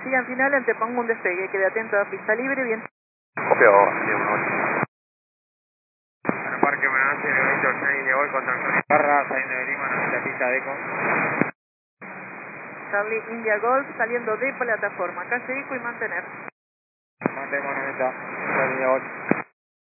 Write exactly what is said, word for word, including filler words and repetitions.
sigan final, te pongo un despegue, quede atento a pista libre, bien. Copio, siete uno ocho. Bueno, Parque Manancio, Víctor seis de Volco, Antonio Barra, saliendo de Lima, nuestra pista de Eco. Charlie India Golf, saliendo de plataforma, calle Eco y mantener. Mantenemos noventa, Charlie India Golf.